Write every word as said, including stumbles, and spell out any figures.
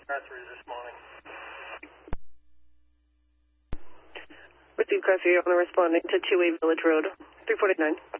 Car three this morning. Receive car three on responding to two A Village Road, three forty-nine.